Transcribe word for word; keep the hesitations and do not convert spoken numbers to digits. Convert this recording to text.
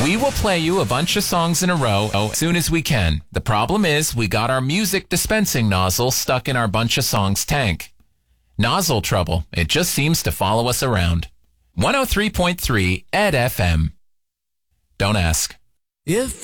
We will play you a bunch of songs in a row as soon as we can. The problem is we got our music dispensing nozzle stuck in our bunch of songs tank. Nozzle trouble. It just seems to follow us around. one oh three point three Ed F M. Don't ask. If